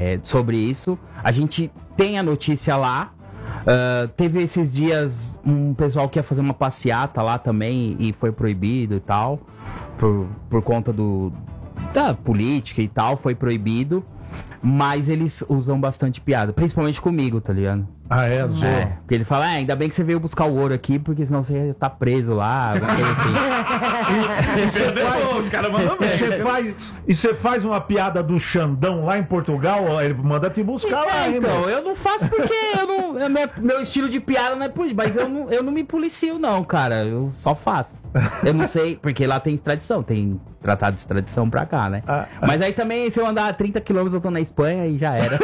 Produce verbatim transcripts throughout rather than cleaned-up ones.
é, sobre isso. A gente tem a notícia lá. Uh, teve esses dias um pessoal que ia fazer uma passeata lá também e foi proibido e tal. Por, por conta do, da política e tal, foi proibido. Mas eles usam bastante piada, principalmente comigo, tá ligado? Ah, é? Zoa. É, porque ele fala, é, ainda bem que você veio buscar o ouro aqui, porque senão você ia tá preso lá, alguma coisa assim. E você faz, os caras mandam bem. Você faz, e você faz uma piada do Xandão lá em Portugal, ó, ele manda te buscar lá, É, hein, então, meu? eu não faço porque eu não, é meu, meu estilo de piada não é por isso, mas eu não, eu não me policio não, cara, eu só faço. Eu não sei, porque lá tem extradição, tem tratado de extradição pra cá, né? Ah, mas aí também, se eu andar trinta quilômetros, eu tô na Espanha e já era.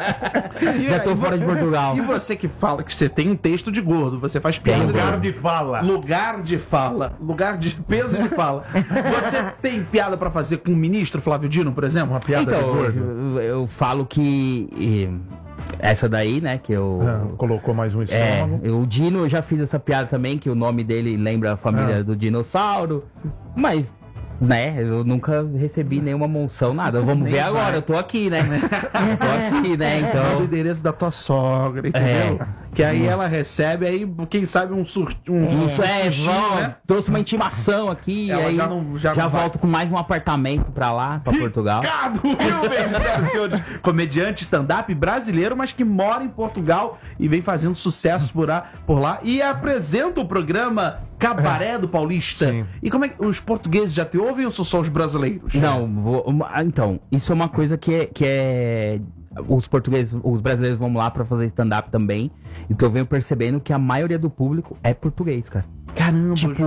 Já tô fora de Portugal. E você que fala que você tem um texto de gordo, você faz piada. Lugar de fala. Lugar de fala. Lugar de peso de fala. Você tem piada pra fazer com o ministro Flávio Dino, por exemplo? Uma piada então, de gordo? Eu, eu falo que... E, essa daí, né, que eu... Ah, colocou mais um estômago. É, o Dino, eu já fiz essa piada também, que o nome dele lembra a família ah. do dinossauro. Mas, né, eu nunca recebi nenhuma monção, nada. Vamos Nem ver vai. agora, eu tô aqui, né? Eu tô aqui, né, então... O endereço da tua sogra, entendeu? É. Que aí ela recebe, aí, quem sabe, um surto... Um, Isso, um é, sustinho, vó, né? trouxe uma intimação aqui, Ela aí já, não, já, já não volto vai. com mais um apartamento pra lá, pra Portugal. Ricardo Wilber, senhoras e senhores, comediante stand-up brasileiro, mas que mora em Portugal e vem fazendo sucesso por lá, por lá e apresenta o programa Cabaré do Paulista. Sim. E como é que os portugueses já te ouvem ou são só os brasileiros? Não, vou, então, isso é uma coisa que é, que é os portugueses, os brasileiros vão lá pra fazer stand-up também, e que eu venho percebendo que a maioria do público é português, cara. Caramba! Tipo,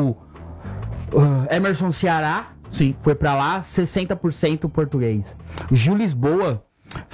uh, Emerson Ceará, sim, foi pra lá, sessenta por cento português. Gil Lisboa,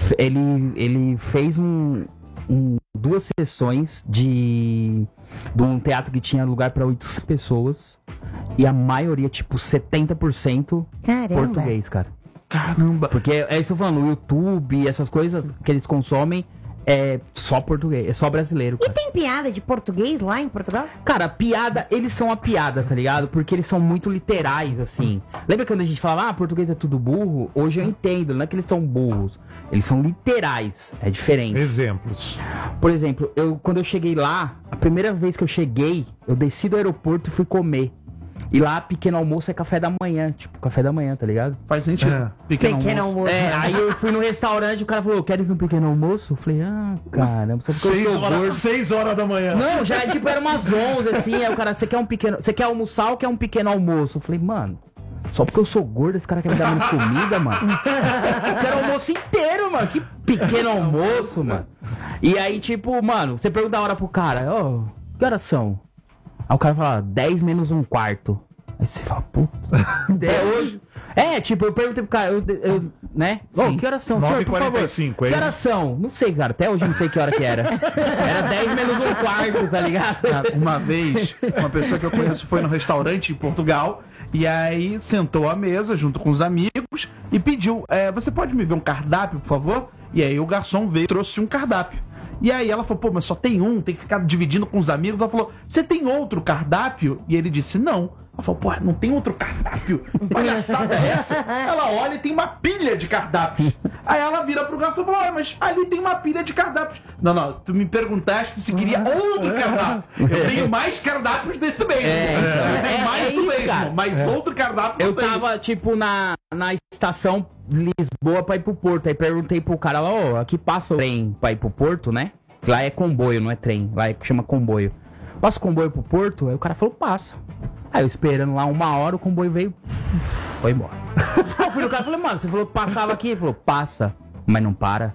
ele, ele fez um, um, duas sessões de, de um teatro que tinha lugar pra oitocentas pessoas, e a maioria, tipo, setenta por cento Caramba. português, cara. Caramba! Porque é isso que eu tô falando, o YouTube, essas coisas que eles consomem é só português, é só brasileiro, cara. E tem piada de português lá em Portugal? Cara, piada, eles são a piada, tá ligado? Porque eles são muito literais, assim. Lembra quando a gente falava, ah, português é tudo burro? Hoje eu entendo, não é que eles são burros. Eles são literais, é diferente. Exemplos. Por exemplo, eu, quando eu cheguei lá, a primeira vez que eu cheguei, eu desci do aeroporto e fui comer. E lá, pequeno almoço é café da manhã, tipo, café da manhã, tá ligado? Faz sentido. É. Pequeno, pequeno almoço. É, aí eu fui no restaurante, o cara falou, queres um pequeno almoço? Eu falei, ah, caramba, só porque seis eu sou horas, gordo. seis horas da manhã. Não, já, tipo, era umas onze, assim, aí o cara, você quer um pequeno, você quer almoçar ou quer um pequeno almoço? Eu falei, mano, só porque eu sou gordo, esse cara quer me dar menos comida, mano? Eu quero almoço inteiro, mano, que pequeno almoço, mano. E aí, tipo, mano, você pergunta a hora pro cara, ó, oh, que horas são? Aí o cara fala, dez menos um quarto. Aí você fala, puta. Até hoje. É, tipo, eu perguntei pro cara, eu, eu né? Ô, que horas são? nove e quarenta e cinco, que horas são? Não sei, cara. Até hoje eu não sei que hora que era. Era dez menos um quarto, tá ligado? Cara, uma vez, uma pessoa que eu conheço foi no restaurante em Portugal e aí sentou à mesa junto com os amigos e pediu, é, você pode me ver um cardápio, por favor? E aí o garçom veio e trouxe um cardápio. E aí ela falou, pô, mas só tem um, tem que ficar dividindo com os amigos. Ela falou, você tem outro cardápio? E ele disse, não. Ela falou, pô, não tem outro cardápio? Palhaçada é essa? Ela olha e tem uma pilha de cardápios. Aí ela vira pro garçom e fala, ah, mas ali tem uma pilha de cardápios. Não, não, tu me perguntaste se queria outro cardápio. Eu tenho mais cardápios desse mesmo. É, eu tenho é, mais é do isso, mesmo, cara. mas É. outro cardápio Eu não tem. tava, tipo, na, na estação de Lisboa pra ir pro Porto. Aí perguntei pro cara, ó, oh, aqui passa o trem pra ir pro Porto, né? Lá é comboio, não é trem. Lá é, chama comboio. Passa o comboio pro Porto? Aí o cara falou, passa. Aí eu esperando lá uma hora, o comboio veio, foi embora. Eu fui no cara e falei, mano, você falou que passava aqui? Ele falou, passa, mas não para.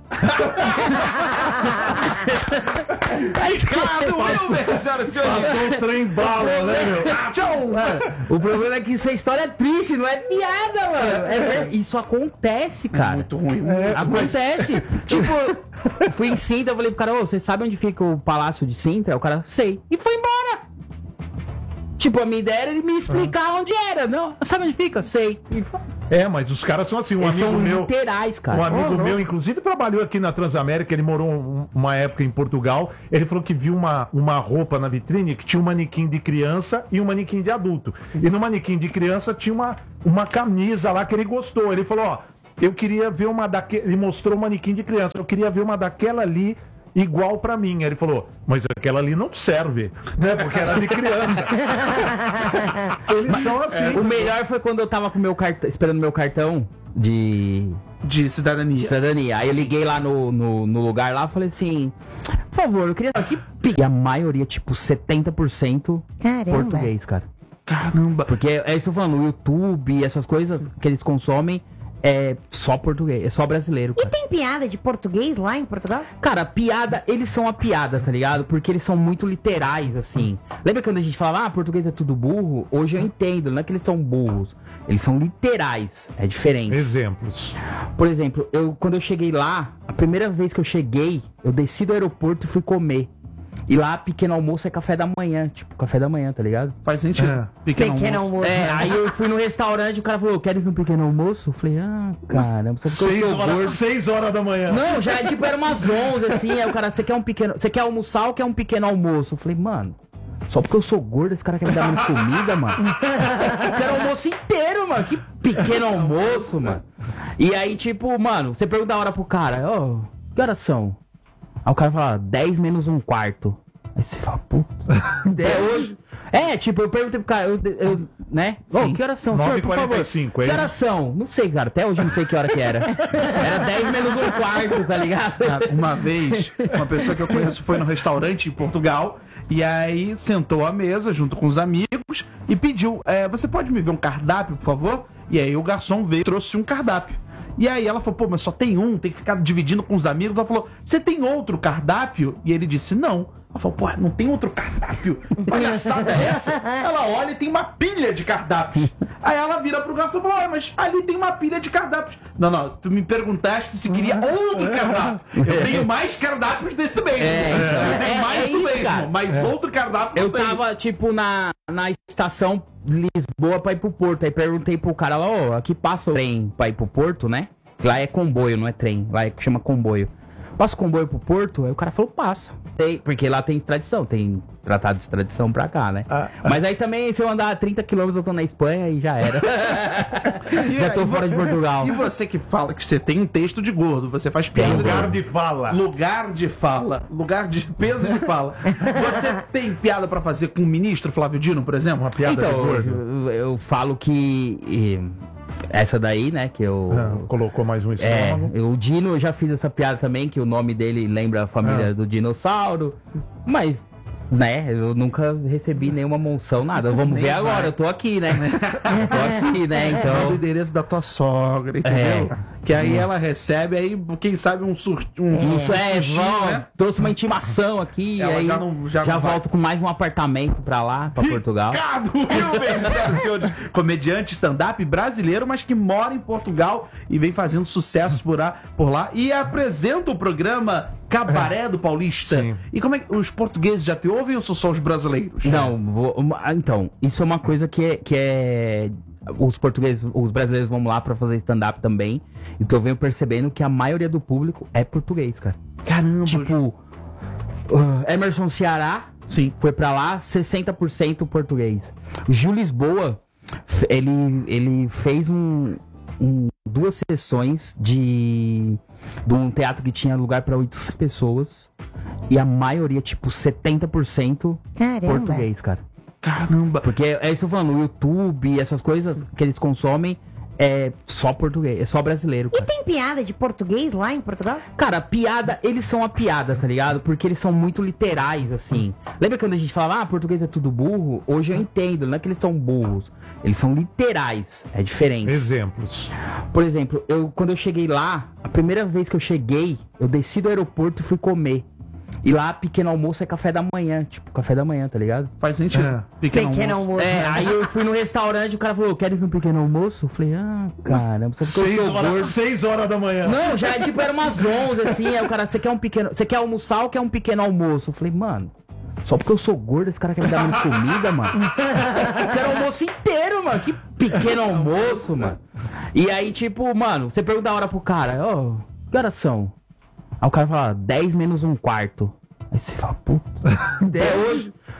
Aí, Ricardo Wilber, senhoras e senhores. Passou o trem bala, né, meu? Tchau, mano. O problema é que isso é história triste, não é piada, mano. É, é, isso acontece, cara. É muito ruim. É, Acontece. Tipo, eu fui em Sintra, eu falei pro cara, ô, você sabe onde fica o Palácio de Sintra? O cara, sei. E foi embora. Tipo, a minha ideia era ele me explicar ah. onde era. Não, sabe onde fica? Sei. E foi. É, mas os caras são assim, um Eles amigo são meu... literais, cara. Um amigo oh, meu, oh. inclusive, trabalhou aqui na Transamérica, ele morou um, uma época em Portugal, ele falou que viu uma, uma roupa na vitrine que tinha um manequim de criança e um manequim de adulto. E no manequim de criança tinha uma, uma camisa lá que ele gostou. Ele falou, ó, eu queria ver uma daquela. Ele mostrou um manequim de criança. Eu queria ver uma daquela ali igual pra mim. Aí ele falou, mas aquela ali não serve, né? Porque era de criança. Eles são assim. O melhor foi quando eu tava com meu cartão, esperando meu cartão de, De cidadania. de cidadania. Aí eu liguei lá no, no, no lugar lá e falei assim, por favor, eu queria que e a maioria, tipo, setenta por cento Caramba. português, cara. Caramba. Porque é isso que eu tô falando, o YouTube, essas coisas que eles consomem é só português, é só brasileiro, E cara. tem piada de português lá em Portugal? Cara, piada, eles são a piada, tá ligado? Porque eles são muito literais, assim. Lembra quando a gente falava, ah, português é tudo burro? Hoje eu entendo, não é que eles são burros. Eles são literais, é diferente. Exemplos. Por exemplo, eu, quando eu cheguei lá, a primeira vez que eu cheguei, eu desci do aeroporto e fui comer. E lá, pequeno almoço é café da manhã, tipo, café da manhã, tá ligado? Faz sentido. É. Pequeno, Pequeno almoço. almoço. É, aí eu fui no restaurante, o cara falou, queres um pequeno almoço? Eu falei, ah, caramba, só porque eu Seis sou gordo. horas, seis horas da manhã. Não, já tipo, era umas onze, assim, aí o cara, você quer um pequeno. Você quer almoçar ou quer um pequeno almoço? Eu falei, mano, só porque eu sou gordo, esse cara quer me dar menos comida, mano. Eu quero almoço inteiro, mano. Que pequeno almoço, mano. E aí, tipo, mano, você pergunta a hora pro cara, ó, que horas são? Aí o cara fala, dez menos um quarto. Aí você fala, puta. É hoje. É, tipo, eu perguntei pro cara, eu, eu né? Ô, que horas são? nove e Senhor, por quarenta e favor. cinco, Que hein? horas são? Não sei, cara. Até hoje eu não sei que hora que era. Era dez menos um quarto, tá ligado? Cara, uma vez, uma pessoa que eu conheço foi no restaurante em Portugal e aí sentou à mesa junto com os amigos e pediu, é, você pode me ver um cardápio, por favor? E aí o garçom veio e trouxe um cardápio. E aí ela falou, pô, mas só tem um, tem que ficar dividindo com os amigos. Ela falou, você tem outro cardápio? E ele disse, não. Ela falou, pô, não tem outro cardápio? Que palhaçada é essa? Ela olha e tem uma pilha de cardápios. Aí ela vira pro garçom e falou, ah, mas ali tem uma pilha de cardápios. Não, não, tu me perguntaste se queria outro cardápio. Eu tenho mais cardápios desse mesmo. É, então. Eu tenho É, mais é do isso, mesmo, cara. mas outro cardápio Eu não tem. tava, tipo, na, na estação de Lisboa pra ir pro Porto. Aí perguntei pro cara lá, ó, aqui passa o trem pra ir pro Porto, né? Lá é comboio, não é trem. Lá é, chama comboio. Passa o comboio pro Porto? Aí o cara falou, passa. Tem, porque lá tem extradição, tem tratado de extradição pra cá, né? Ah, Mas aí também, se eu andar trinta quilômetros, eu tô na Espanha e já era. Já tô E- fora de Portugal. E você que fala que você tem um texto de gordo, você faz piada. Lugar de fala. Lugar de fala. Lugar de peso de fala. Você tem piada pra fazer com o ministro Flávio Dino, por exemplo? Uma piada de Então, gordo. eu, eu falo que eh, essa daí, né, que eu... Ah, colocou mais um É, estômago. eu- o Dino, eu já fiz essa piada também, que o nome dele lembra a família Ah. do dinossauro. Mas, né, eu nunca recebi nenhuma monção, nada. Vamos Nem ver vai. agora, eu tô aqui, né? Eu tô aqui, né, É o então... endereço da tua sogra, entendeu? É. Que aí ela recebe, aí, quem sabe, um surto. Um, Isso é, sustinho, vão, né? trouxe uma intimação aqui, Ela e aí já não- já já não vai. volto com mais um apartamento pra lá, pra Portugal. Ricardo Hilbert, senhoras e senhores, comediante stand-up brasileiro, mas que mora em Portugal e vem fazendo sucessos por lá, por lá e apresenta o programa Cabaré do Paulista. Sim. E como é que os portugueses já te ouvem ou são só os brasileiros? Não, vou- uma- então, isso é uma coisa que é, que é. Os portugueses, os brasileiros vão lá pra fazer stand-up também. E que eu venho percebendo que a maioria do público é português, cara. Caramba. Tipo, uh, Emerson Ceará Sim. foi pra lá, sessenta por cento português. Gil Lisboa, f- ele, ele fez um, um- duas sessões de, de um teatro que tinha lugar pra oitocentas pessoas. E a maioria, tipo, setenta por cento Caramba. português, cara. Caramba. Porque é isso que eu tô falando, o YouTube, essas coisas que eles consomem é só português, é só brasileiro, E cara. tem piada de português lá em Portugal? Cara, piada, eles são a piada, tá ligado? Porque eles são muito literais, assim. Lembra quando a gente falava, ah, português é tudo burro? Hoje eu entendo, não é que eles são burros. Eles são literais, é diferente. Exemplos. Por exemplo, eu, quando eu cheguei lá, a primeira vez que eu cheguei, eu desci do aeroporto e fui comer. E lá, pequeno almoço é café da manhã, tipo, café da manhã, tá ligado? Faz sentido. É. Pequeno, Pequeno almoço. almoço. É, aí eu fui no restaurante, o cara falou, queres um pequeno almoço? Eu falei, ah, caramba, só porque Seis eu sou gordo. horas, seis horas da manhã. Não, já tipo, era umas onze, assim, aí o cara, você quer um pequeno, você quer almoçar ou quer um pequeno almoço? Eu falei, mano, só porque eu sou gordo, esse cara quer me dar menos comida, mano. Eu quero almoço inteiro, mano, que pequeno almoço, mano. E aí, tipo, mano, você pergunta a hora pro cara, ó, que horas são? Aí o cara fala, dez menos um quarto. Aí você fala, puta. É hoje.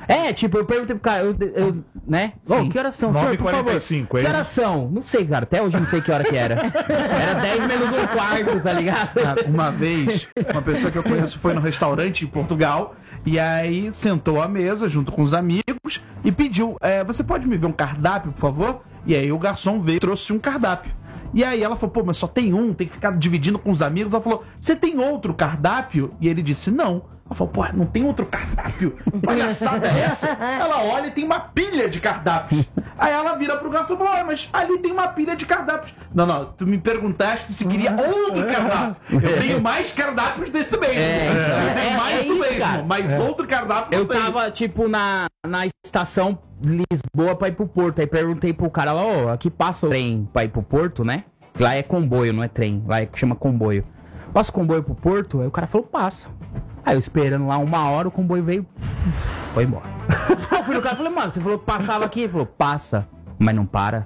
É, tipo, eu perguntei pro cara, eu, eu né? Ô, Sim. que horas são? nove Senhor, e por quarenta e favor. cinco, é Que isso? horas são? Não sei, cara. Até hoje eu não sei que hora que era. Era dez menos um quarto, tá ligado? Cara, uma vez, uma pessoa que eu conheço foi no restaurante em Portugal e aí sentou à mesa junto com os amigos e pediu, é, você pode me ver um cardápio, por favor? E aí o garçom veio e trouxe um cardápio. E aí ela falou, pô, mas só tem um, tem que ficar dividindo com os amigos. Ela falou, você tem outro cardápio? E ele disse, não. Ela falou, pô, não tem outro cardápio? Palhaçada é essa? Ela olha e tem uma pilha de cardápios. Aí ela vira pro garçom e fala, ah, mas ali tem uma pilha de cardápios. Não, não, tu me perguntaste se queria outro cardápio. Eu tenho mais cardápios desse mesmo. É, então, Eu tenho é- mais é do isso, mesmo, cara. mas outro cardápio Eu não tem. tava, tipo, na, na estação de Lisboa pra ir pro Porto. Aí perguntei pro cara lá, ô, aqui passa o trem pra ir pro Porto, né? Lá é comboio, não é trem. Lá é que chama comboio. Passa o comboio pro Porto? Aí o cara falou, passa. Aí eu esperando lá uma hora, o comboio veio, foi embora. Aí eu fui no cara e falei, mano, você falou que passava aqui? Ele falou, passa, mas não para.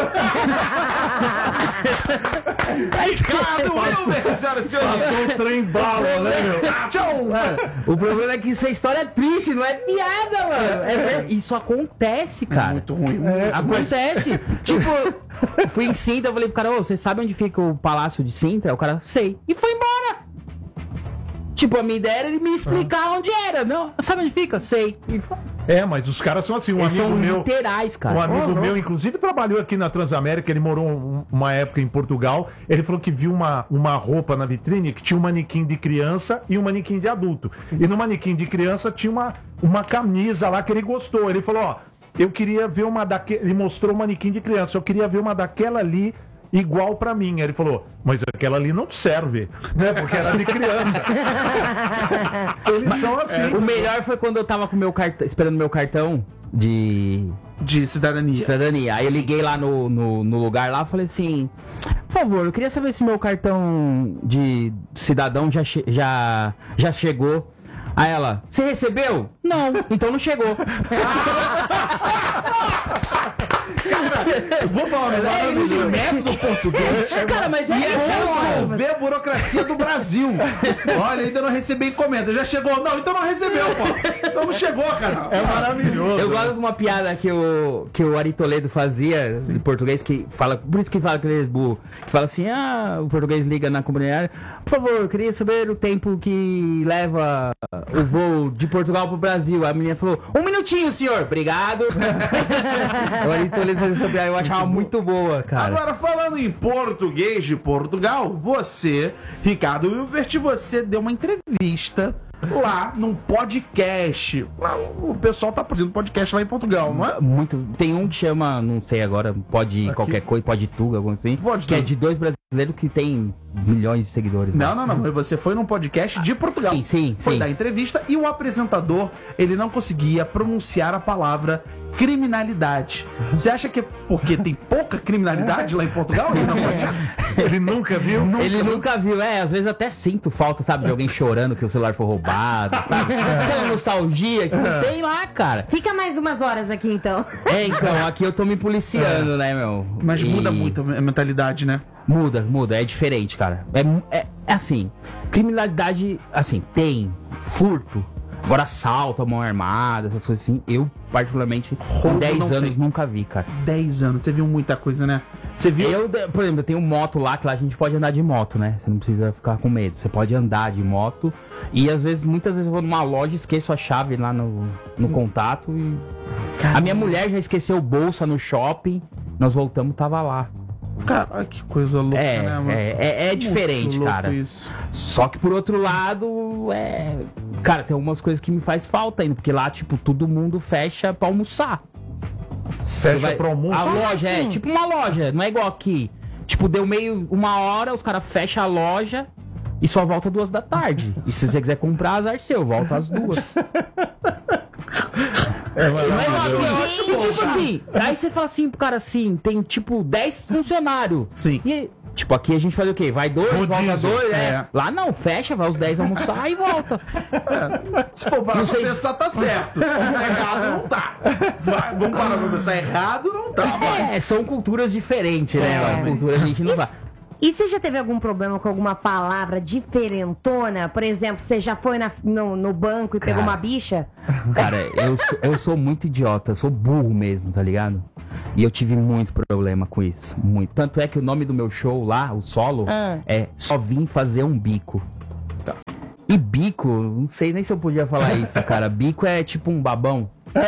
Aí, Cara, doeu, velho, senhoras e senhores. Passou o trem bala, né, meu? Tchau, mano. O problema é que isso é história triste, não é piada, mano. É ver- Isso acontece, cara. Muito ruim. Acontece. Tipo, eu fui em Sintra, eu falei pro cara, ô, você sabe onde fica o Palácio de Sintra? O cara, sei. E foi embora. Tipo, a minha ideia era ele me explicar onde era. Não, sabe onde fica? Sei. E foi. É, mas os caras são assim, um Eles amigo são meu... literais, cara. Um amigo Uhum. meu, inclusive, trabalhou aqui na Transamérica, ele morou um- uma época em Portugal. Ele falou que viu uma, uma roupa na vitrine que tinha um manequim de criança e um manequim de adulto. E no manequim de criança tinha uma, uma camisa lá que ele gostou. Ele falou, ó, eu queria ver uma daquela... Ele mostrou o manequim de criança, eu queria ver uma daquela ali igual pra mim. Aí ele falou, mas aquela ali não serve, né? Porque era de criança. Eles são assim. O melhor foi quando eu tava com meu cartão, esperando meu cartão de De cidadania. cidadania. Aí eu liguei lá no, no, no lugar lá e falei assim, por favor, eu queria saber se meu cartão de cidadão já, che- já, já chegou. Aí ela, você recebeu? Não, então não chegou. Vou falar, mas É esse isso. método português Cara, mas é e é bom, resolver a burocracia do Brasil. Olha, ainda não recebi encomenda. Já chegou? Não, então não recebeu, pô. Então não chegou, cara. É maravilhoso. Eu gosto de uma piada que o, que o Ari Toledo fazia, de português, que fala, por isso que fala que ele é burro, que fala assim, ah, o português liga na comunidade, por favor, eu queria saber o tempo que leva o voo de Portugal pro Brasil. A menina falou, um minutinho, senhor, obrigado. O Ari Toledo fazia essa piada, eu achava muito boa, cara. Agora, falando em português de Portugal, você, Ricardo Wilbert, você deu uma entrevista lá num podcast. Lá, o pessoal tá produzindo podcast lá em Portugal, não é? Muito. Tem um que chama, não sei agora, pode Aqui. qualquer coisa, pode tudo, alguma assim. Pode que é Tudo. de dois brasileiros que tem milhões de seguidores. né? Não, não, não. Mas você foi num podcast de Portugal. Sim, sim, Foi sim. dar entrevista e o apresentador, ele não conseguia pronunciar a palavra criminalidade. Você acha que é porque tem pouca criminalidade lá em Portugal? Ele não conhece? Ele nunca viu? Ele nunca viu, é, às vezes até sinto falta, sabe, de alguém chorando que o celular foi roubado, sabe? Aquela nostalgia que não tem lá, cara. Fica mais umas horas aqui então. É, então, aqui eu tô me policiando, né, meu? Mas E- muda muito a mentalidade, né? Muda, muda, é diferente, cara. É, mu- é, é assim, criminalidade, assim, tem furto, agora assalto, a mão armada, essas coisas assim, eu, particularmente, com Roubo dez não anos tem. nunca vi, cara. dez anos, você viu muita coisa, né? Você viu? Eu, por exemplo, eu tenho moto lá, que lá a gente pode andar de moto, né? Você não precisa ficar com medo. Você pode andar de moto. E às vezes, muitas vezes eu vou numa loja, esqueço a chave lá no, no contato e. A minha mulher já esqueceu bolsa no shopping. Nós voltamos, tava lá. Cara, que coisa louca, É, né, mano? é, é, é Muito diferente, louco cara. Isso. Só que por outro lado, é. Cara, tem algumas coisas que me faz falta ainda, porque lá, tipo, todo mundo fecha pra almoçar. Você Fecha vai- pro almoço? A loja é assim? tipo uma loja, não é igual aqui. Tipo, deu meio uma hora, os caras fecham a loja e só volta duas da tarde. E se você quiser comprar, azar seu, volta às duas. É Não é igual maravilhoso. aqui. E tipo assim, aí você fala assim pro cara assim, tem tipo dez funcionários. Sim. E tipo, aqui a gente faz o quê? Vai dois, volta Rodízio. dois, é. É. Lá não, fecha, vai os dez almoçar e volta. Se for parar Não pra sei- pensar, tá certo. Errado não tá. Vai, vamos parar pra pensar, errado não tá. vai. É, são culturas diferentes, né? É. A cultura a gente não E- vai. E você já teve algum problema com alguma palavra diferentona? Por exemplo, você já foi na- no, no banco e pegou Cara. uma bicha? Cara, eu, sou- eu sou muito idiota, eu sou burro mesmo, tá ligado? E eu tive muito problema com isso, muito. Tanto é que o nome do meu show lá, o solo, Ah. é Só Vim Fazer um Bico. E bico, não sei nem se eu podia falar isso, cara. Bico é tipo um babão.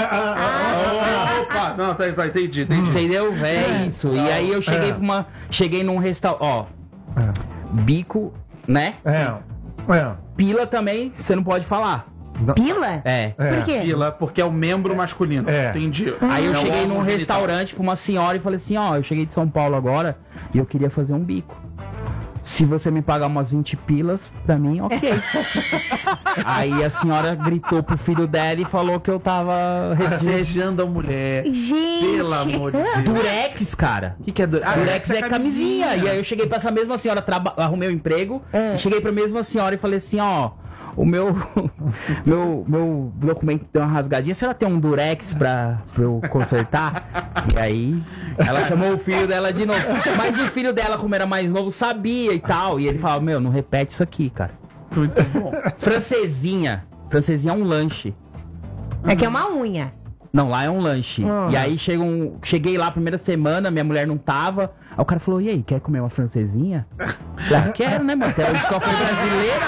Opa, não, tá, tá, entendi, entendi. Entendeu? É isso. E aí eu cheguei pra uma. Cheguei num restaurante. Ó. Bico, né? É. É. Pila também, você não pode falar. Pila? É. É. Por quê? Pila, porque é o membro masculino. É. Entendi. Aí eu É o cheguei órgão num genital. restaurante pra uma senhora e falei assim, ó, eu cheguei de São Paulo agora e eu queria fazer um bico. Se você me pagar umas vinte pilas, pra mim, ok. Aí a senhora gritou pro filho dela e falou que eu tava Desejando a mulher. Gente! Pelo amor de Deus. Durex, cara. O que, que é Durex? Durex é camisinha. E aí eu cheguei pra essa mesma senhora, traba... arrumei o emprego, É. e cheguei pra mesma senhora e falei assim, ó, o meu, meu, meu documento deu uma rasgadinha, se ela tem um Durex pra, pra eu consertar? E aí ela chamou o filho dela de novo. Mas o filho dela, como era mais novo, sabia e tal. E ele falava, meu, não repete isso aqui, cara. Muito bom. Francesinha. Francesinha é um lanche. É que é uma unha. Não, lá é um lanche. Hum. E aí chega um, cheguei lá a primeira semana, minha mulher não tava. Aí o cara falou, e aí, quer comer uma francesinha? Já quero, né, mano? Até hoje só foi brasileira,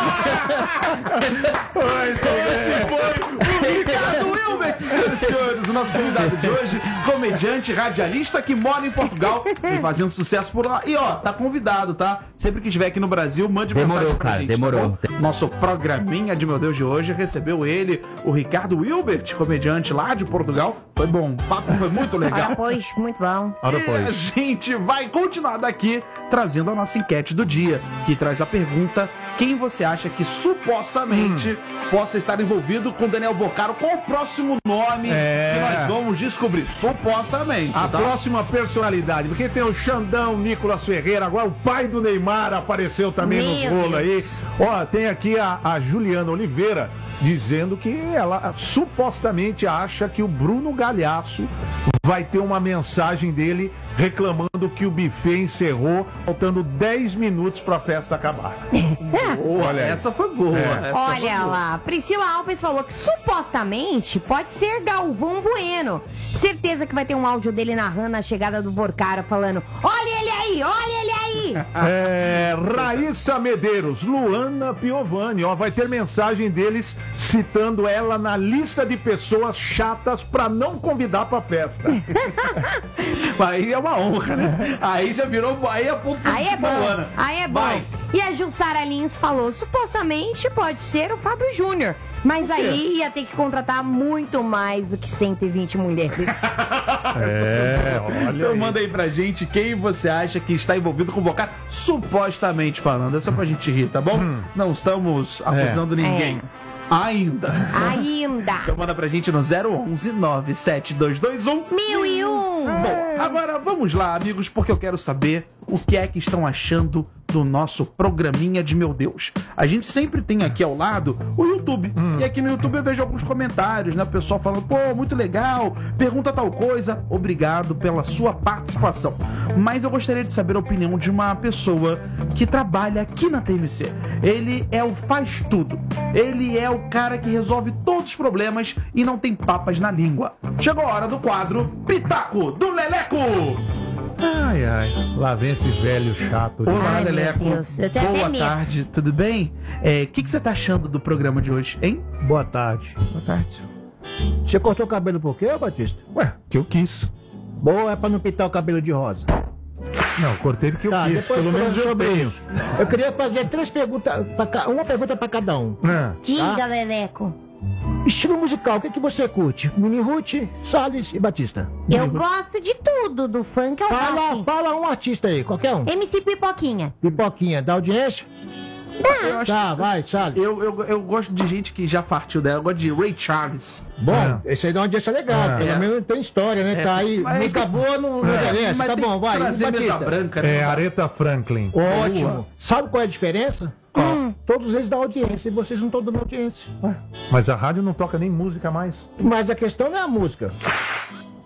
mano. Esse foi o Ricardo Wilbert, senhoras e senhores, o nosso convidado de hoje, comediante, radialista que mora em Portugal e fazendo sucesso por lá. E ó, tá convidado, tá? Sempre que estiver aqui no Brasil, mande Demorou, mensagem pra cara, gente, demorou. tá bom? Nosso programinha de Meu Deus de hoje recebeu ele, o Ricardo Wilbert, comediante lá de Portugal. Foi bom, o papo foi muito legal. Ora, pois, muito bom. Ora, E a pois. gente vai continuar daqui trazendo a nossa enquete do dia, que traz a pergunta: quem você acha que supostamente possa estar envolvido com Daniel Boccaro? Qual o próximo nome É. que nós vamos descobrir? Supostamente. A tá? próxima personalidade, porque tem o Xandão, Nicolas Ferreira, agora o pai do Neymar apareceu também no Meu rolo Deus. aí. Ó, tem aqui a, a Juliana Oliveira dizendo que ela supostamente acha que o Bruno Galhaço vai ter uma mensagem dele reclamando que o buffet encerrou, faltando dez minutos pra festa acabar. Boa, Olha aí. essa foi boa. É. essa foi Olha boa. lá, Priscila Alves falou que supostamente pode ser Galvão Bueno. Certeza que vai ter um áudio dele narrando a chegada do Boccaro falando: olha ele aí, olha ele aí. É, Raíssa Medeiros, Luana Piovani, ó, vai ter mensagem deles citando ela na lista de pessoas chatas pra não convidar pra festa. Aí é uma honra, né? Aí já virou. Aí é ponto Aí é positivo pra bom, Luana. aí é bom. Vai. E a Jussara Lins falou: supostamente pode ser o Fábio Júnior. Mas aí ia ter que contratar muito mais do que cento e vinte mulheres. É, olha Então aí. manda aí pra gente quem você acha que está envolvido com o Boccaro, supostamente falando. É só pra gente rir, tá bom? Não estamos acusando ninguém. Ainda. Ainda. Então manda pra gente no zero onze nove sete dois dois um. Mil e um. Bom, agora vamos lá, amigos, porque eu quero saber o que é que estão achando do nosso programinha de Meu Deus. A gente sempre tem aqui ao lado o YouTube. E aqui no YouTube eu vejo alguns comentários, né? O pessoal falando, pô, muito legal, pergunta tal coisa. Obrigado pela sua participação. Mas eu gostaria de saber a opinião de uma pessoa que trabalha aqui na T M C. Ele é o faz tudo. Ele é o cara que resolve todos os problemas e não tem papas na língua. Chegou a hora do quadro Pitaco do Leleco. Ai, ai. Lá vem esse velho chato. Olá, Ai, meu Leleco. Deus, eu tenho até Boa medo. tarde, tudo bem? É, o que, que você tá achando do programa de hoje, hein? Boa tarde. Boa tarde. Você cortou o cabelo por quê, Batista? Ué, que eu quis. Boa, é pra não pintar o cabelo de rosa. Não, cortei porque eu Tá, quis. depois Pelo menos falando eu sobre tenho. isso. Eu queria fazer três perguntas, pra ca- uma pergunta pra cada um. Ah, Diga, Leleco. Estilo musical, o que, que você curte? Mini Ruth, Salles e Batista. Eu gosto de tudo, do funk ao Fala, rock. fala um artista aí, qualquer um. M C Pipoquinha. Pipoquinha, da audiência? Eu, acho, Tá, vai, Salles. eu, eu, eu gosto de gente que já partiu dela. Eu gosto de Ray Charles. Bom, esse aí dá uma audiência legal, É. pelo menos tem história, né? É, Tá aí, mas- música boa não, não interessa, Mas tá tem bom, que vai. trazer mesa Batista. branca, né? é Aretha Franklin. Ótimo. Sabe qual é a diferença? Todos eles dão audiência e vocês não estão dando audiência. Mas a rádio não toca nem música mais. Mas a questão não é a música.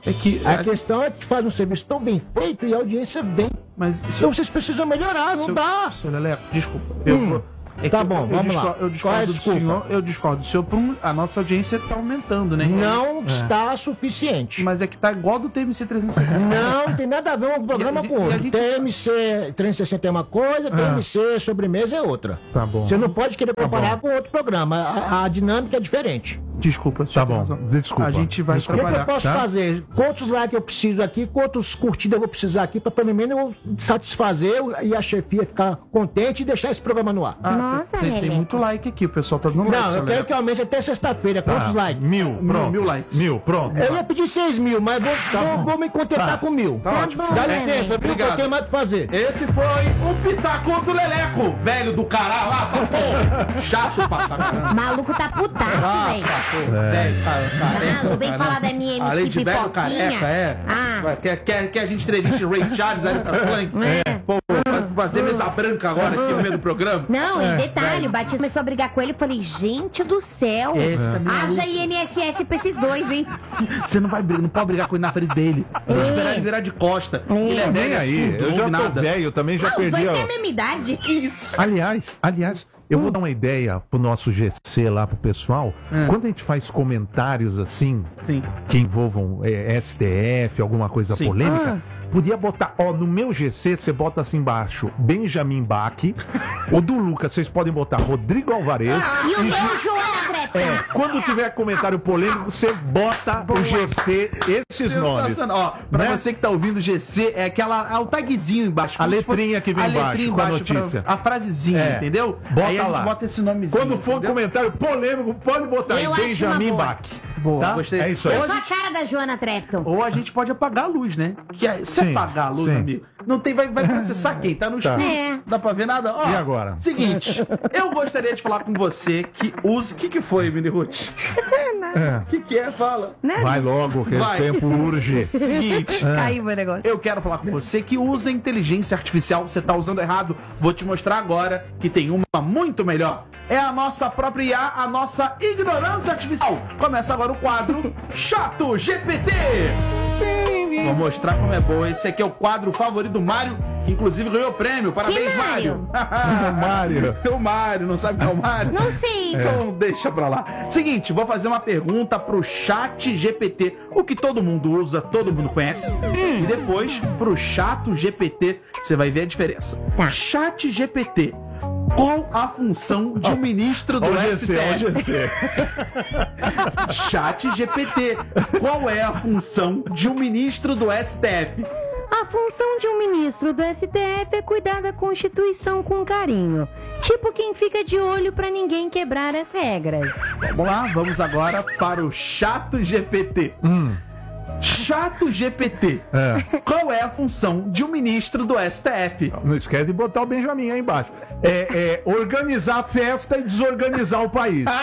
É que... A questão é que faz um serviço tão bem feito e a audiência vem. Mas... Então vocês precisam melhorar, não Seu- dá. Seu Leleco, desculpa. Eu Hum. vou... É Tá que bom, eu, vamos discordo, lá. Eu Qual é a discordo do desculpa? senhor, eu discordo do senhor, por um, a nossa audiência tá aumentando, né? Não está suficiente. Mas é que tá igual do T M C trezentos e sessenta. Não tem nada a ver um programa E a- com e a outro. gente- T M C trezentos e sessenta é uma coisa, T M C sobremesa é outra. Tá bom. Você não pode querer comparar com outro programa. A, a dinâmica é diferente. Desculpa, Tá bom, desculpa. A gente vai O que, que trabalhar. eu posso tá? fazer? Quantos likes eu preciso aqui? Quantos curtidas eu vou precisar aqui para pelo menos eu satisfazer e a chefia ficar contente e deixar esse programa no ar? Ah, Nossa, tem, tem Leleco. muito like aqui, o pessoal tá dando like. Não, seu eu quero Leleco. que aumente até sexta-feira. Quantos Tá. likes? Mil, pronto. mil likes. Mil, pronto. Eu ia pedir seis mil, mas vou, vou, vou me contentar Tá. com mil. Tá ótimo. Dá licença, viu? Que eu Obrigado. tenho mais o que fazer. Esse foi o Pitaco do Leleco, velho do caralho lá, tá bom? Chato pra caramba. Maluco tá putaço, Ah, velho. tá, pô, velho, cara, careca, Maluco, vem cara. falar da minha M C Além de velho, Pipoquinha. careca, é. Ah. Quer, quer, quer a gente entreviste o Ray Charles, Aretha Franklin? É. Pô, vai fazer mesa branca agora aqui no meio do programa? Não, e detalhe, o Batista começou a brigar com ele e falei, gente do céu. Esse também é Haja I N S S pra esses dois, hein? Você não vai brigar, não pode brigar com ele na frente dele. Vou esperar ele virar de costa. Ele é Nem velho, é aí, surdo, eu não já ouve tô nada. velho, eu também já Ah, os perdi. dois a- têm a mesma idade. Isso. Aliás, aliás, eu vou dar uma ideia pro nosso G C lá pro pessoal. Hum. Quando a gente faz comentários assim, Sim. que envolvam é, S T F, alguma coisa Sim. polêmica, podia botar, ó, no meu G C você bota assim embaixo, Benjamin Bach, o do Lucas vocês podem botar Rodrigo Alvarez. E o e meu, Ju- Joana Treta. É, quando tiver comentário polêmico, você bota o G C, esses nomes. Sensacional. Ó, pra Né? você que tá ouvindo G C, é aquela. É o tagzinho embaixo. A como se fosse letrinha que vem a embaixo, letrinha com a embaixo pra- notícia. a frasezinha, É. entendeu? Bota Aí a gente lá. bota esse nomezinho. Quando for entendeu? comentário polêmico, pode botar Eu aí, acho Benjamin uma boa. Bach. Boa, Tá? gostei. É isso aí. Eu Ou sou a a cara da Joana Trepton. Ou a gente pode apagar a luz, né? Que é, se Sim, apagar a luz, sim. amigo, não tem, vai, vai processar quem? Tá no escuro. É. Dá pra ver nada? Ó, E agora? Seguinte, eu gostaria de falar com você que usa. O que, que foi, Mini Ruth? É. O que, que é? Fala. Vai logo, que Vai. o tempo urge. Seguinte. Caiu meu negócio. Eu quero falar com você que usa inteligência artificial. Você tá usando errado. Vou te mostrar agora que tem uma muito melhor. É a nossa própria I A, a nossa ignorância artificial. Começa agora o quadro Chato G P T. Vou mostrar como é bom. Esse aqui é o quadro favorito do Mário, que inclusive ganhou prêmio. Parabéns, Que Mário? Mário. Mário. É o Mário, não sabe quem é o Mário? Não sei. Então deixa pra lá. Seguinte, vou fazer uma pergunta pro Chat G P T, o que todo mundo usa, todo mundo conhece. Hum. E depois, pro Chato G P T, você vai ver a diferença. Tá. Chat G P T. Qual a função de um ministro do Ó o G S C, T ó o F? G C. Chat G P T. Qual é a função de um ministro do S T F? A função de um ministro do S T F é cuidar da Constituição com carinho. Tipo quem fica de olho pra ninguém quebrar as regras. Vamos lá, vamos agora para o Chato G P T. Hum, Chato G P T. é. Qual é a função de um ministro do S T F? Não esquece de botar o Benjamin aí embaixo. É, é organizar a festa e desorganizar o país. Tá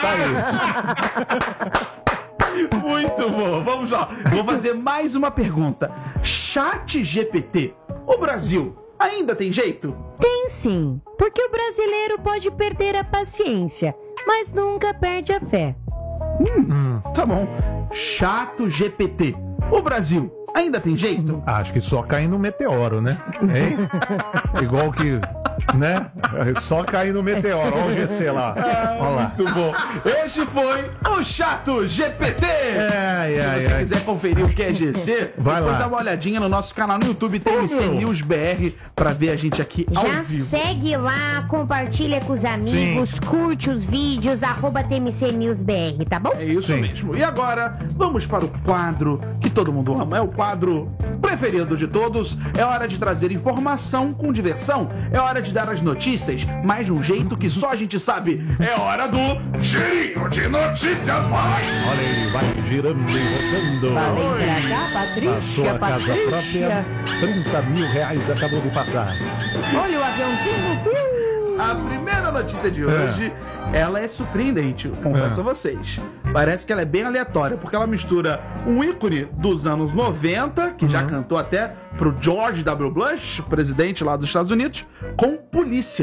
aí. Muito bom, vamos lá. Vou fazer mais uma pergunta. Chat G P T. O Brasil ainda tem jeito? Tem sim, porque o brasileiro pode perder a paciência, mas nunca perde a fé. Tá bom. Chato G P T. O Brasil ainda tem jeito? Acho que só cair no meteoro, né? Hein? Igual que, né? Só cair no meteoro. Olha o G C lá. Olha lá. Muito bom. Este foi o Chato G P T. Ai, Se ai, você ai. quiser conferir o que é G C, Vai depois lá. dá uma olhadinha no nosso canal no YouTube, T M C Ô, meu. News B R, pra ver a gente aqui ao Já vivo. segue lá, compartilha com os amigos, curte os vídeos, arroba T M C News B R, tá bom? É isso Sim. mesmo. E agora, vamos para o quadro que todo mundo ama. É o quadro preferido de todos. É hora de trazer informação com diversão. É hora de dar as notícias, mas de um jeito que só a gente sabe. É hora do Girinho de Notícias, vai! Olha ele, vai girando e rodando. cá, Na sua casa própria, trinta mil reais acabou de passar. Olha o aviãozinho do fio. A primeira notícia de É. hoje, ela é surpreendente, eu confesso É. a vocês. Parece que ela é bem aleatória, porque ela mistura um ícone dos anos noventa, que Uhum. já cantou até pro George W. Bush, presidente lá dos Estados Unidos, com polícia.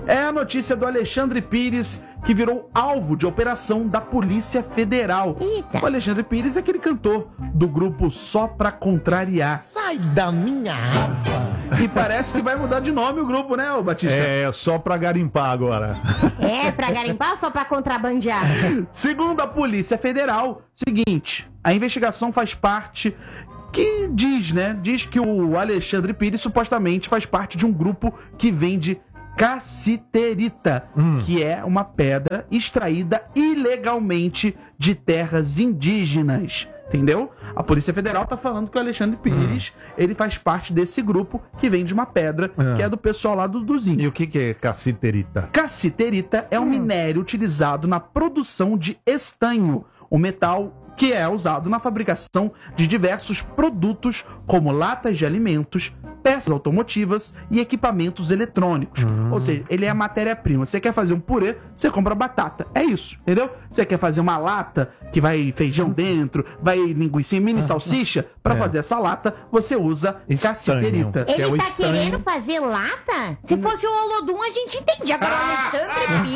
é a notícia do Alexandre Pires, que virou alvo de operação da Polícia Federal. Eita. O Alexandre Pires é aquele cantor do grupo Só Pra Contrariar. Sai da minha aba. E parece que vai mudar de nome o grupo, né, ô Batista? É, só pra garimpar agora. É, pra garimpar ou só pra contrabandear? Segundo a Polícia Federal, seguinte, a investigação faz parte... que diz, né? Diz que o Alexandre Pires supostamente faz parte de um grupo que vende cassiterita, Hum. que é uma pedra extraída ilegalmente de terras indígenas. Entendeu? A Polícia Federal tá falando que o Alexandre Pires, ele faz parte desse grupo que vende uma pedra, Ah. que é do pessoal lá do, dos índios. E o que, que é cassiterita? Cassiterita é um minério utilizado na produção de estanho, o metal que é usado na fabricação de diversos produtos, como latas de alimentos, peças automotivas e equipamentos eletrônicos. Ou seja, ele é a matéria-prima. Você quer fazer um purê, você compra batata. É isso, entendeu? Você quer fazer uma lata que vai feijão dentro, vai linguiça, mini salsicha, para É. fazer essa lata, você usa Estanho. cassiterita. Que é Ele o tá estanho. querendo fazer lata? Se fosse o Olodum, a gente entendia. Agora o Alexandre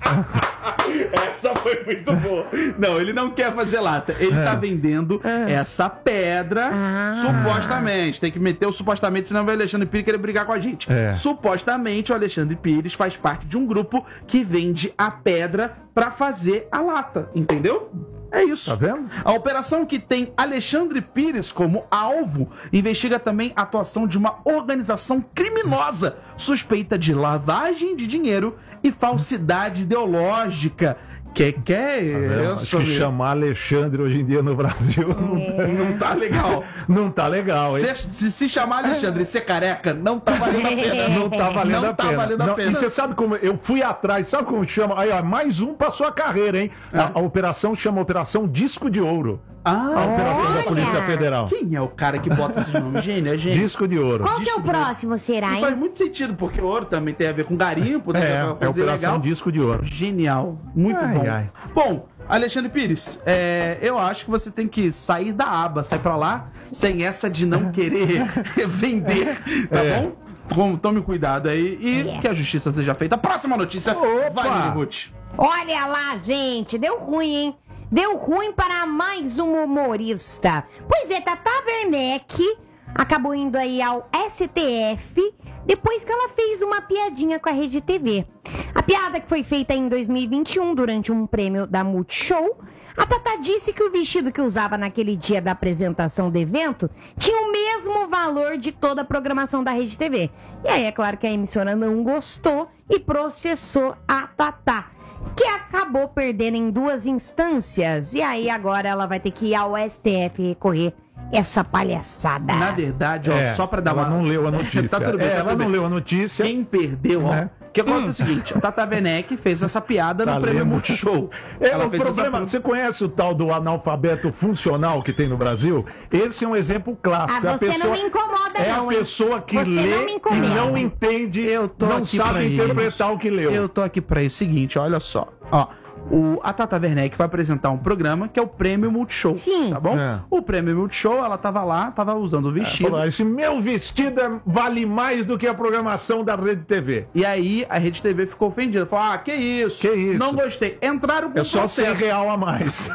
Pires. Essa foi muito boa. Não, ele não quer fazer lata. Ele É. tá vendendo essa pedra, Ah. supostamente. Tem que meter o supostamente, senão vai o Alexandre Pires querer brigar com a gente. É. Supostamente, o Alexandre Pires faz parte de um grupo que vende a pedra pra fazer a lata. Entendeu? É isso. Tá vendo? A operação, que tem Alexandre Pires como alvo, investiga também a atuação de uma organização criminosa suspeita de lavagem de dinheiro e falsidade ideológica. Que que é Tá Acho isso, que meu? chamar Alexandre hoje em dia no Brasil Não tá legal. não tá legal, hein? Se, se, se chamar Alexandre e ser careca, não tá valendo a pena. Não tá valendo Não a tá pena. valendo a Não, pena. E você sabe como eu fui atrás, sabe como chama? Aí, ó, mais um pra sua carreira, hein? A, a operação chama Operação Disco de Ouro. A Ah, operação da Olha! Polícia Federal. quem é o cara que bota esses nomes? Gênio, é gênio. Disco de Ouro. Qual que é o próximo, será, Não faz hein? muito sentido, porque ouro também tem a ver com garimpo, né? É, Que é uma a coisa Operação legal. Disco de Ouro. Genial, muito Ai, bom. ai. Bom, Alexandre Pires, é, eu acho que você tem que sair da aba, sai pra lá, sem essa de não querer vender, tá É. bom? Tom- Tome cuidado aí e É. que a justiça seja feita. Próxima notícia, Opa! vai, Lili Ruth. Olha lá, gente, deu ruim, hein? Deu ruim para mais um humorista. Pois é, Tata Werneck acabou indo aí ao S T F depois que ela fez uma piadinha com a Rede T V. A piada, que foi feita em dois mil e vinte e um durante um prêmio da Multishow, a Tata disse que o vestido que usava naquele dia da apresentação do evento tinha o mesmo valor de toda a programação da Rede T V. E aí é claro que a emissora não gostou e processou a Tata, que acabou perdendo em duas instâncias. E aí agora ela vai ter que ir ao S T F recorrer essa palhaçada. Na verdade, ó, É, só pra dar ela uma... não leu a notícia. Tá tudo bem, É, tá ela tudo não bem. leu a notícia. Quem perdeu, ó. É. O que acontece é o seguinte, a Tata Werneck fez essa piada Tá no prêmio lendo. Multishow. É, Ela o fez problema, essa- você conhece o tal do analfabeto funcional que tem no Brasil? Esse é um exemplo clássico. Ah, É a você não pessoa- me incomoda, É não, a hein? pessoa que Você lê não me e incomoda. não entende, Eu tô não aqui pra sabe interpretar isso. o que leu. Eu tô aqui pra isso. Seguinte, olha só. Ó, o, a Tata Werneck vai apresentar um programa que é o Prêmio Multishow. Sim. Tá bom? É. O Prêmio Multishow, ela tava lá, tava usando o vestido. Falou, esse meu vestido é- vale mais do que a programação da Rede T V. E aí a Rede T V ficou ofendida. Falou, ah, que isso? Que isso? Não gostei. Entraram com É só cem processo. real a mais.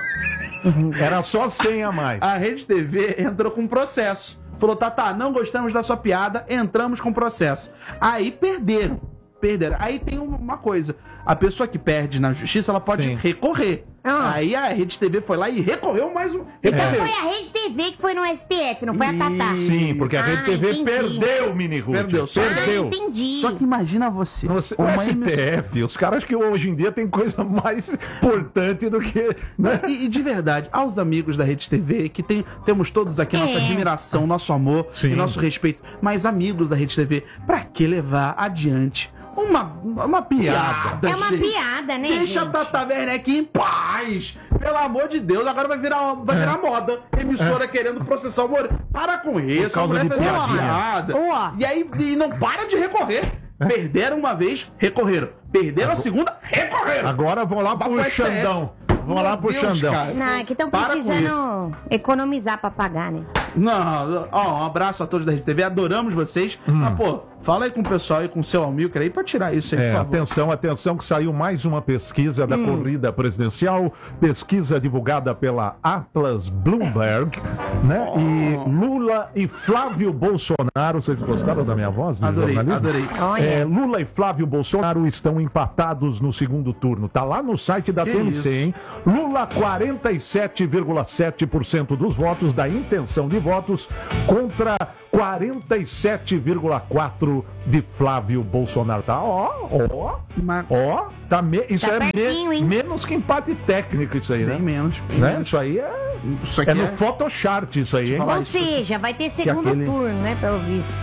Era só cem a mais. A Rede T V entrou com processo. Falou, Tata, não gostamos da sua piada, entramos com processo. Aí perderam. Perderam. Aí tem uma coisa. A pessoa que perde na justiça, ela pode Sim. recorrer. Ah. Aí a Rede T V foi lá e recorreu mais um. Então Recorreu. foi a Rede T V que foi no S T F, não foi a Tata. Sim, porque a Ah, Rede T V entendi. perdeu, Mini Ruth. Perdeu. Só- Perdeu. Ah, entendi. Só que imagina você. Você- o uma S T emissora- F, os caras que hoje em dia tem coisa mais importante do que. Né? E, e de verdade, aos amigos da Rede T V, que tem, temos todos aqui nossa É. admiração, nosso amor Sim. e nosso respeito, mas amigos da Rede T V, pra que levar adiante uma, uma piada? É uma gente? piada, né, Deixa gente? a Tata Werneck em paz! Pelo amor de Deus, agora vai virar, vai virar moda. Emissora querendo processar o Moro. Para com isso, a causa mulher de fez uma piadinha. piada. Ó. E aí e não para de recorrer. Perderam uma vez, recorreram. Perderam a segunda, recorreram. Agora vão lá Vai pro pro S T F. Xandão. Vão lá pro Meu Deus, Xandão. cara. Não, é que estão Para com precisando economizar pra pagar, né? Não, ó, um abraço a todos da Rede T V, adoramos vocês. Hum. Mas, pô, fala aí com o pessoal e com o seu Almilcar aí pra tirar isso aí, É, por favor. atenção, atenção, que saiu mais uma pesquisa da corrida presidencial, pesquisa divulgada pela Atlas Bloomberg, né? E Lula e Flávio Bolsonaro, vocês gostaram da minha voz? de Adorei, jornalismo? adorei. Olha. É, Lula e Flávio Bolsonaro estão empatados no segundo turno. Tá lá no site da Que T N C, isso? hein? Lula, quarenta e sete vírgula sete por cento dos votos, da intenção de votos, contra quarenta e sete vírgula quatro por cento de Flávio Bolsonaro. Tá, ó, ó, Mas ó. Tá me... Isso Tá é me- pertinho, hein? menos que empate técnico, isso aí, né? bem menos. Bem Né? menos. Isso aí é, Isso aqui é no é... Photoshop, isso aí, hein? falar Ou isso. seja, vai ter segundo aquele- turno, né, pelo visto.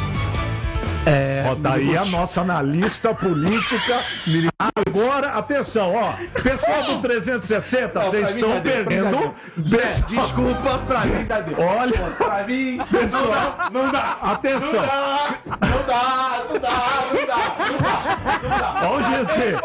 É, Ó, tá aí a nossa analista política. Agora, atenção, ó. Pessoal do trezentos e sessenta, Não, vocês pra mim estão já deu, pra mim já perdendo. deu. Zé, desculpa, pra mim já deu. Olha, Pra mim, pessoal, não dá. atenção. Não dá, não dá, não dá, não dá. Ó o G C.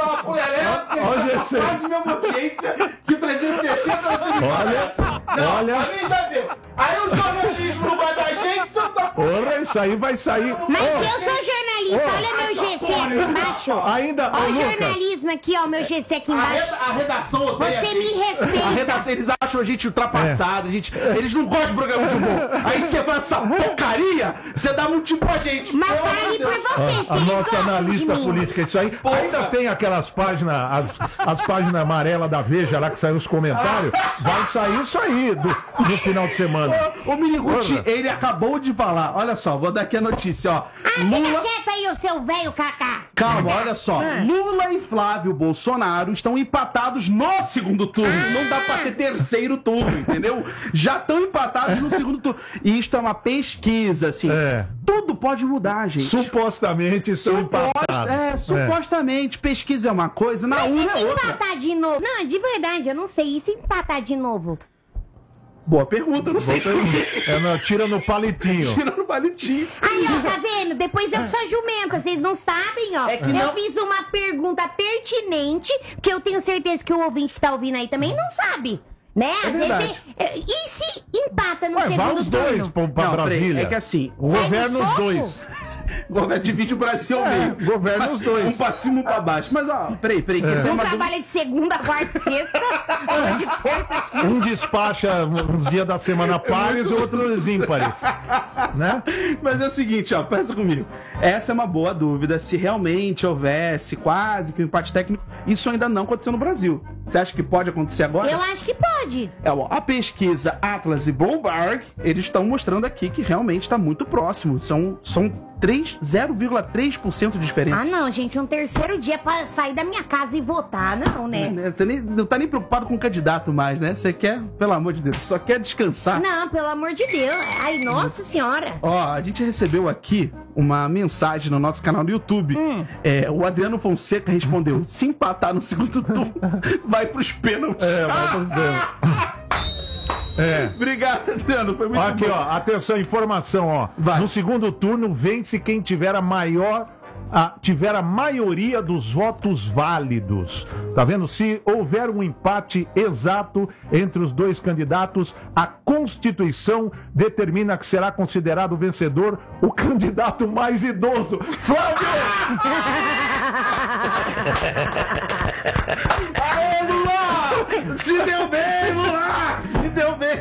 Ó o G C. Quase mesma audiência que trezentos e sessenta você me Olha, parece. Não, olha. pra mim já deu. Aí o jornalismo não vai dar gente, você tá... Porra, isso aí vai sair. Mas Ô, eu sou jornalista, olha meu G C aqui embaixo. ainda, Olha ô, o Lucas. jornalismo aqui, ó, meu G C aqui A, embaixo. reda- a redação odeia Você a me gente. respeita. A redação, eles acham a gente ultrapassado, a gente, eles não gostam de programa de humor. Aí você faz essa porcaria, você dá motivo pra gente. Mas Pelo amor fale de por Deus. vocês, que A eles nossa gostam analista de mim. política, isso aí. Ainda tem aquelas páginas, as, as páginas amarelas da Veja lá que saem os comentários. Vai sair isso aí do, no final de semana. O Miniguti, Porra. ele acabou de falar. Olha só, vou dar aqui a notícia, ó. Ah, fica Lula. quieto aí, o seu velho cacá. Calma, olha só. Ah. Lula e Flávio Bolsonaro estão empatados no segundo turno. Não dá pra ter terceiro turno, entendeu? Já estão empatados no segundo turno. E isto é uma pesquisa, assim. É. Tudo pode mudar, gente. Supostamente estão Suposta- empatados. é, supostamente. Pesquisa é uma coisa, na Mas e urna se é outra. empatar de novo? Não, de verdade, eu não sei. E se empatar de novo? Boa pergunta, não sei. É, não, tira no palitinho. Tira no palitinho. Aí, ó, tá vendo? Depois eu sou jumenta, vocês não sabem, ó. É que eu não- fiz uma pergunta pertinente, que eu tenho certeza que o ouvinte que tá ouvindo aí também não sabe. Né? Às verdade. vezes, é, e se empata no Ué, vai segundo os dois turno? pra, pra Não, peraí, Brasília. é que assim, O Sai do governo os foco? dois. o governo divide o Brasil ao É, meio. governa os dois. Um pra cima, um pra baixo. Mas, ó, peraí, peraí, que isso é Um uma dúvida. trabalha de segunda, quarta e sexta, um de terça, quinta. Um despacha uns dias da semana pares e outros ímpares. Né? Mas é o seguinte, ó, pensa comigo. Essa é uma boa dúvida. Se realmente houvesse quase que um empate técnico, isso ainda não aconteceu no Brasil. Você acha que pode acontecer agora? Eu acho que pode. É, ó, a pesquisa Atlas e Bloomberg, eles estão mostrando aqui que realmente está muito próximo. São, são três zero vírgula três por cento de diferença. Ah, não, gente, um terceiro dia pra sair da minha casa e votar, não, né? Você nem, não tá nem preocupado com o candidato mais, né? Você quer, pelo amor de Deus, você só quer descansar. Não, pelo amor de Deus. Ai, nossa senhora. Ó, a gente recebeu aqui uma mensagem no nosso canal do YouTube. É, o Adriano Fonseca respondeu: se empatar no segundo turno, vai pros pênaltis. É, vai pros pênaltis. É. Obrigado, Adriano. Foi muito Aqui, bom. ó, atenção, informação, ó. Vai. No segundo turno, vence quem tiver a maior. A, tiver a maioria dos votos válidos. Tá vendo? Se houver um empate exato entre os dois candidatos, a Constituição determina que será considerado vencedor o candidato mais idoso. Flávio! Aê, Lula! Se deu bem, Lula! Se deu bem!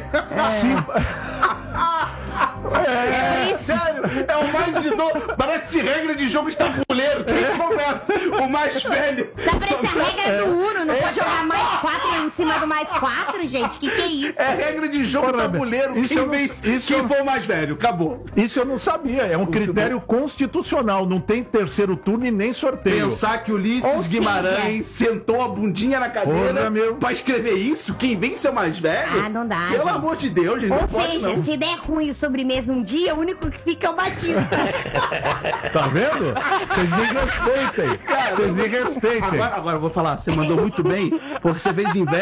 É, sério, é o mais idoso. Parece regra de jogo de tabuleiro. Quem começa? O mais velho. Tá parecendo a regra do Uno, não pode jogar mais quatro em cima do mais quatro, gente? Que que é isso? É regra de jogo Porra, tabuleiro. isso Quem eu não- vence? isso Quem eu- for o mais velho. Acabou. Isso eu não sabia. É um critério constitucional. Não tem terceiro turno e nem sorteio. Pensar que o Ulisses Ou seja- Guimarães sentou a bundinha na cadeira Porra, meu. pra escrever isso? Quem vence é o mais velho? Ah, não dá, Pelo gente. amor de Deus, gente. Ou não pode, seja, não. se der ruim o sobremesa um dia, o único que fica é o Batista. Tá vendo? Vocês me respeitem. Vocês me respeitem. Agora, agora eu vou falar, você mandou muito bem, porque você fez inveja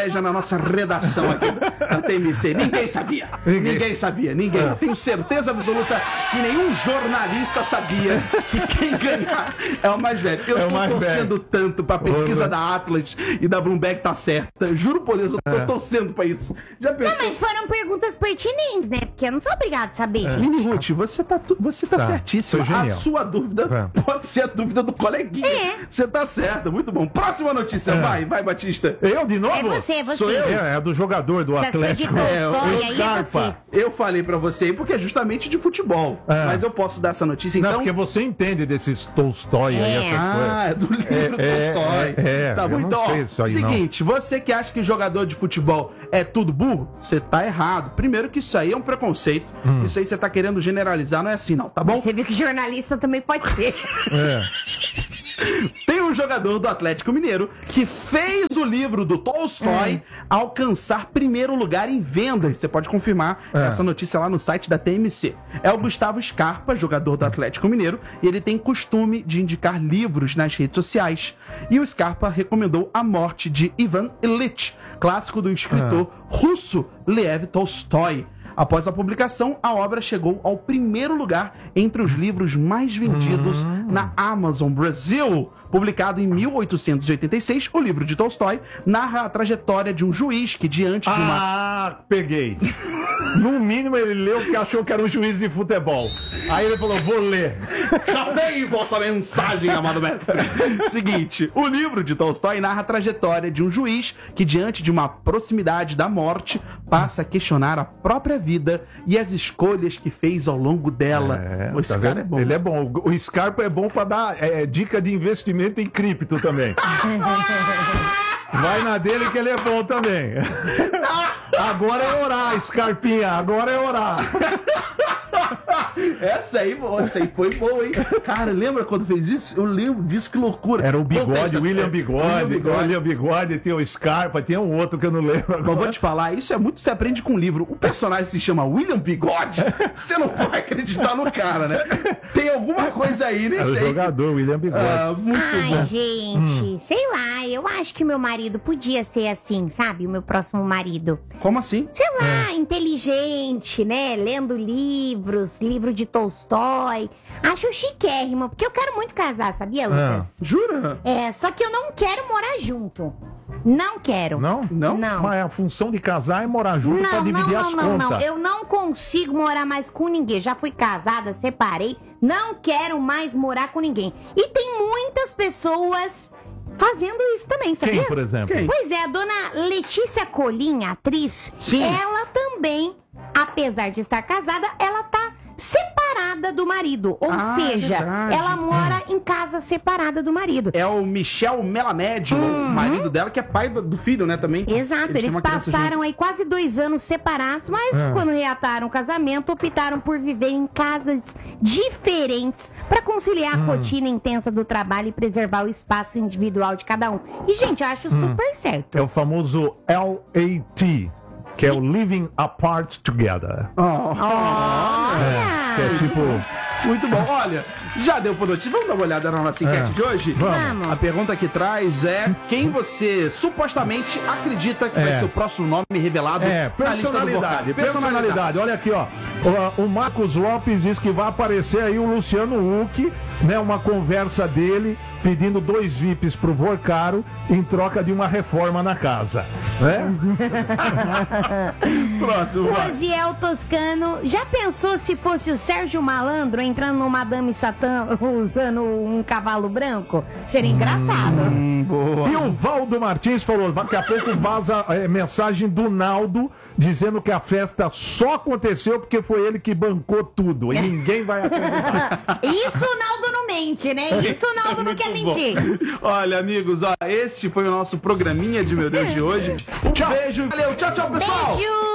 inveja na nossa redação aqui da T M C. Ninguém sabia. Ninguém. Ninguém sabia. Ninguém. Eu tenho certeza absoluta que nenhum jornalista sabia que quem ganhar é o mais velho. Eu É o tô mais torcendo velho. tanto pra pesquisa Ô, da Atlas e da Bloomberg tá certa. Juro por Deus, eu tô É. torcendo pra isso. Já pensou? Não, mas foram perguntas pertinentes, né? Porque eu não sou obrigado a saber, gente. Mini Ruth, você tá, tu- você tá, Tá. certíssima. Foi A genial. sua dúvida É. pode ser a dúvida do coleguinha. É. Você tá certa, muito bom. Próxima notícia, É. vai, vai, Batista. Eu de novo? É você, é você. Sou eu? É, é do jogador do Essas coisas de Atlético. Tolstói, o aí é você. Scarpa. Eu falei pra você aí porque é justamente de futebol. É. Mas eu posso dar essa notícia, Não, então. porque você entende desses Tolstói aí, É. essas coisas. Ah, é do livro É, Tolstói. é, é, tá eu bom, não então, sei ó, isso aí, não. seguinte, você que acha que jogador de futebol é tudo burro, você tá errado. Primeiro que isso aí é um preconceito. Hum. Isso aí você tá querendo generalizar, não é assim não, tá bom? Você viu que jornalista também pode ser. É. Tem um jogador do Atlético Mineiro que fez o livro do Tolstói alcançar primeiro lugar em vendas. Você pode confirmar É. essa notícia lá no site da T M C. É o Gustavo Scarpa, jogador do Atlético Mineiro, e ele tem costume de indicar livros nas redes sociais. E o Scarpa recomendou A Morte de Ivan Ilitch, clássico do escritor russo Lev Tolstói. Após a publicação, a obra chegou ao primeiro lugar entre os livros mais vendidos na Amazon Brasil. Publicado em mil oitocentos e oitenta e seis, o livro de Tolstói narra a trajetória de um juiz que, diante de uma... Ah, peguei. No mínimo ele leu porque achou que era um juiz de futebol. Aí ele falou, vou ler. Cadê vossa mensagem, amado mestre? Seguinte, o livro de Tolstói narra a trajetória de um juiz que, diante de uma proximidade da morte, passa a questionar a própria vida e as escolhas que fez ao longo dela. É, Esse tá cara vendo? é bom. Ele é bom. O Scarpa é bom pra dar é, dica de investimento em cripto também. Vai na dele que ele é bom também. Agora é orar, Scarpinha. Agora é orar. Essa aí, essa aí foi boa, hein? Cara, lembra quando fez isso? Eu lembro disso, que loucura. Era o Bigode, Contexto- William Bigode. William Bigode. William Bigode, tem o Scarpa, tem um outro que eu não lembro Mas agora. vou te falar, isso é muito, você aprende com o livro. O personagem se chama William Bigode, você não vai acreditar no cara, né? Tem alguma coisa aí, nem Era o sei. jogador, William Bigode. Ah, muito Ai, bom. gente, sei lá, eu acho que meu marido podia ser assim, sabe? O meu próximo marido. Como assim? Sei lá, inteligente, né? Lendo livros, livro de Tolstói. Acho chiquérrimo, porque eu quero muito casar, sabia, Lucas? Jura? É, só que eu não quero morar junto. Não quero. Não? Não? Não. Mas a função de casar é morar junto pra Não, não, dividir não, as não, não. contas. Eu não consigo morar mais com ninguém. Já fui casada, separei. Não quero mais morar com ninguém. E tem muitas pessoas fazendo isso também, sabia? Quem, por exemplo? Quem? Pois é, a dona Letícia Colinha, atriz, Sim. ela também, apesar de estar casada, ela tá separada do marido. Ou Ah, seja, verdade. ela mora em casa separada do marido. É o Michel Melamed, o marido dela, que é pai do do filho, né, também. Exato, têm eles uma criança passaram aí quase dois anos separados, mas Ah. quando reataram o casamento, optaram por viver em casas diferentes para conciliar a rotina intensa do trabalho e preservar o espaço individual de cada um. E, gente, eu acho super certo. É o famoso L A T, que é o Living Apart Together. Olha! Que é tipo... Muito bom. Olha, já deu por notícia. Vamos dar uma olhada na nossa enquete É. de hoje? Vamos. A pergunta que traz é quem você supostamente acredita que vai É. ser o próximo nome revelado É, na lista do personalidade, vocal. personalidade. Olha aqui, ó. O, o Marcos Lopes diz que vai aparecer aí o Luciano Huck, né? Uma conversa dele pedindo dois V I Ps pro Vorcaro em troca de uma reforma na casa. Né? Próximo, vai. Rosiel Toscano, já pensou se fosse o Sérgio Malandro entrando no Madame Satã usando um cavalo branco? Seria engraçado. Hum, boa. E o Valdo Martins falou, daqui a pouco vaza é, mensagem do Naldo dizendo que a festa só aconteceu porque foi ele que bancou tudo e ninguém vai acreditar. Isso o Naldo não mente, né? Isso o Naldo não quer Muito bom. mentir. Olha, amigos, ó, este foi o nosso programinha de Meu Deus de hoje. Um Tchau. beijo. Valeu, tchau, tchau, pessoal. Beijo!